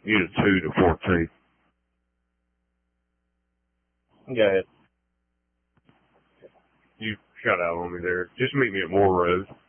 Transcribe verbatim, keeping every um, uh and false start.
Unit two to fourteen. Go ahead. You shut out on me there. Just meet me at Moore Road.